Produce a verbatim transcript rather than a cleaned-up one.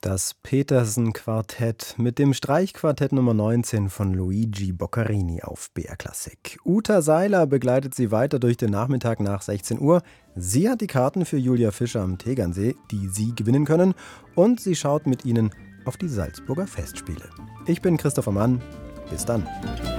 Das Petersen-Quartett mit dem Streichquartett Nummer neunzehn von Luigi Boccherini auf B R Klassik. Uta Seiler begleitet sie weiter durch den Nachmittag nach sechzehn Uhr. Sie hat die Karten für Julia Fischer am Tegernsee, die Sie gewinnen können. Und sie schaut mit Ihnen auf die Salzburger Festspiele. Ich bin Christopher Mann. Bis dann.